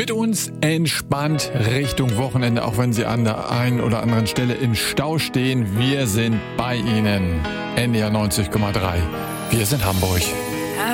Mit uns entspannt Richtung Wochenende, auch wenn Sie an der einen oder anderen Stelle im Stau stehen. Wir sind bei Ihnen. NDR 90,3. Wir sind Hamburg.